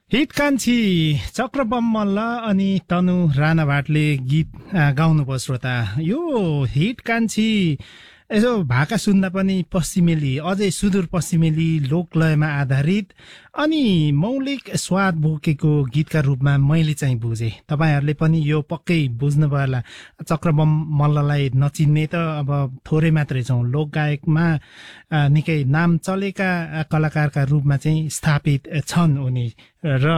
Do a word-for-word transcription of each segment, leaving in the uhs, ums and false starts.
Hit कान्छी चक्रबम मल्ल अनि तनु राणाभाटले गीत गाउनुभयो श्रोता। यो हिट कान्छी यसो भाका सुन्दा पनि पश्चिमेली अझै सुदूर पश्चिमेली लोकलयमा आधारित अनि मौलिक स्वाद बोकेको गीतका रूपमा मैले चाहिँ बुझेँ। तपाईहरूले पनि यो पक्कै बुझ्नुभयो होला। चक्रबम मल्ललाई नचिन्ने त अब थोरै मात्रै छौँ। लोकगायकमा निकै नाम चलेका कलाकारका रूपमा चाहिँ स्थापित छन् उनी। र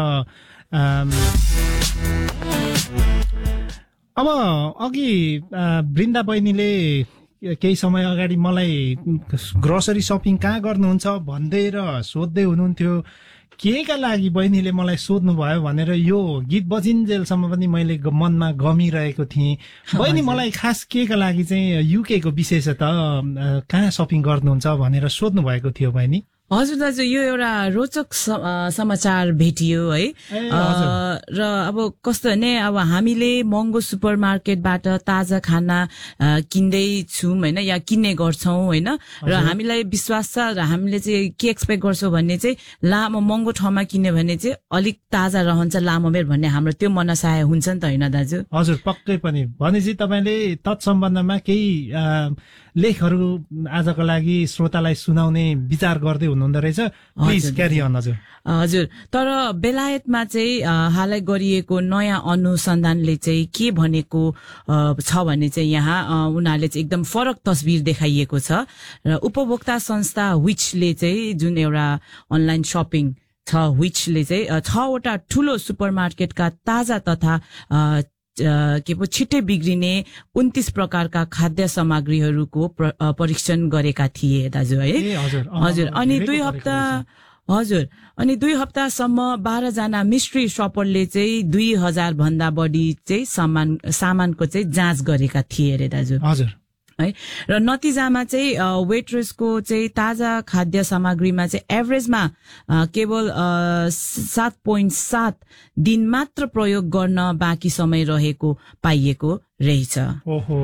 अब अघि वृन्दा बहिनीले केही समय अगाडि मलाई ग्रोसरी सपिङ कहाँ गर्नुहुन्छ भन्दै र सोध्दै हुनुहुन्थ्यो। केका लागि बहिनीले मलाई सोध्नु भयो भनेर यो गीत बजिन्जेलसम्म पनि मैले मनमा गमिरहेको थिएँ। बहिनी मलाई खास केका लागि चाहिँ युके को विशेषता कहाँ सपिङ गर्नुहुन्छ भनेर सोध्नु भएको थियो बहिनी। हजुर दाजु, यो एउटा रोचक समाचार भेटियो है। र अब कस्तो भने अब हामीले महँगो सुपर मार्केटबाट ताजा खाना किन्दै छौँ होइन, या किन्ने गर्छौँ होइन। र हामीलाई विश्वास छ र हामीले चाहिँ के एक्सपेक्ट गर्छौँ भन्ने चाहिँ लामो महँगो ठाउँमा किन्यो भने चाहिँ अलिक ताजा रहन्छ लामो बेर भन्ने हाम्रो त्यो मनसाय हुन्छ नि त होइन दाजु। हजुर पक्कै पनि। भनेपछि तपाईँले तत्सम्बन्धमा केही लेखहरू आजको लागि श्रोतालाई सुनाउने विचार गर्दै हुनुहुँदो रहेछ। Please carry on. हजुर हजुर तर बेलायतमा चाहिँ हालै गरिएको नयाँ अनुसन्धानले चाहिँ के भनेको छ भने चाहिँ यहाँ उनीहरूले चाहिँ एकदम फरक तस्बिर देखाइएको छ। र उपभोक्ता संस्था विचले चाहिँ जुन एउटा अनलाइन शपिङ छ, विचले चाहिँ छवटा ठूलो सुपरमार्केटका ताजा तथा के पो छिट्टै बिग्रिने उन्तीस प्रकारका खाद्य सामग्रीहरूको परीक्षण गरेका थिए दाजु है। हजुर अनि दुई हप्ता हजुर अनि दुई हप्तासम्म बाह्र जना मिस्ट्री शपरले चाहिँ दुई हजार भन्दा बढी चाहिँ सामान सामानको चाहिँ जाँच गरेका थिए अरे दाजु। हजुर है। र नतिजामा चाहिँ वेट्रेसको चाहिँ ताजा खाद्य सामग्रीमा चाहिँ एभरेजमा केवल सात पोइन्ट सात दिन मात्र प्रयोग गर्न बाँकी समय रहेको पाइएको रहेछ। ओहो।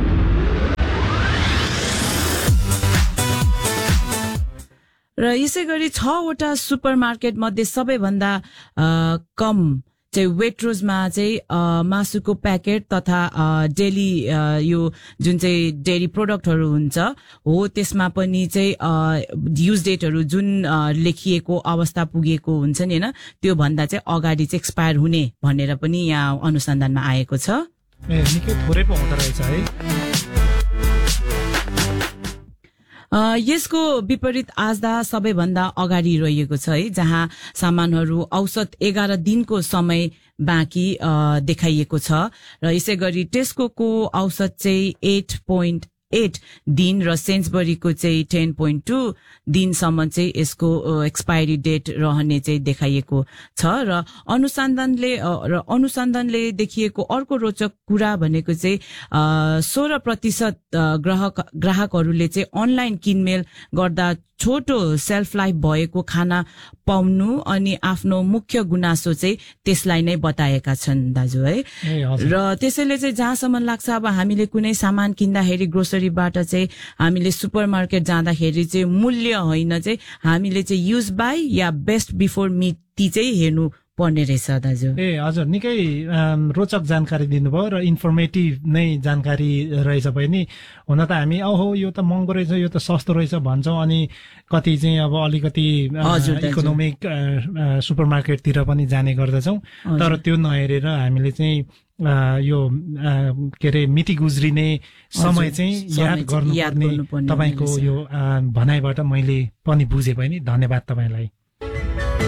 र यसै गरी छवटा सुपर मार्केट मध्ये सबैभन्दा कम चाहिँ वेट्रोजमा चाहिँ मासुको प्याकेट तथा डेली यो जुन चाहिँ डेरी प्रोडक्टहरू हुन्छ हो त्यसमा पनि चाहिँ युज डेटहरू जुन लेखिएको अवस्था पुगेको हुन्छ नि होइन, त्यो भन्दा चाहिँ अगाडि चाहिँ एक्सपायर हुने भनेर पनि यहाँ अनुसन्धानमा आएको छ। ए निकै थोरै पो हुँदो रहेछ है। यसको विपरीत आजदा सबैभन्दा अगाडि रहेको छ है, जहाँ सामानहरू औसत एघार दिनको समय बाँकी देखाइएको छ। र यसै गरी टेस्कोको औसत चाहिँ एट पोइन्ट एट दिन र सेन्सबरीको चाहिँ टेन पोइन्ट टू दिनसम्म चाहिँ यसको एक्सपायरी डेट रहने चाहिँ देखाइएको छ। र अनुसन्धानले र अनुसन्धानले देखिएको अर्को रोचक कुरा भनेको चाहिँ सोह्र प्रतिशत ग्राहक ग्राहकहरूले चाहिँ अनलाइन किनमेल गर्दा छोटो सेल्फ लाइफ भएको खाना पाउनु अनि आफ्नो मुख्य गुनासो चाहिँ त्यसलाई नै बताएका छन् दाजु है। र त्यसैले चाहिँ जहाँसम्म लाग्छ अब हामीले कुनै सामान किन्दाखेरि ग्रोसरीबाट चाहिँ हामीले सुपर मार्केट जाँदाखेरि चाहिँ मूल्य होइन चाहिँ हामीले चाहिँ use by yeah best before मिति चाहिँ हेर्नु पर्ने रहेछ दाजु। ए हजुर निकै रोचक जानकारी दिनुभयो र इन्फर्मेटिभ नै जानकारी रहेछ बहिनी। हुन त हामी ओहो यो त महँगो रहेछ यो त सस्तो रहेछ भन्छौँ, अनि कति चाहिँ अब अलिकति इकोनोमिक सुपरमार्केटतिर पनि जाने गर्दछौँ। तर त्यो नहेरेर हामीले चाहिँ यो के अरे मिति गुज्रिने समय चाहिँ याद गर्नुपर्ने तपाईँको यो भनाइबाट मैले पनि बुझेँ बहिनी। धन्यवाद तपाईँलाई।